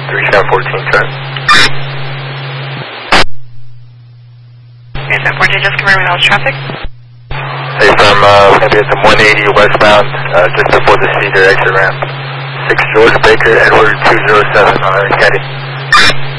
3714, correct? 3714, just confirming all traffic. Hey, from going to be at the 180 westbound, just before the Cedar exit ramp. 6 George Baker, Edward 207 on Caddy.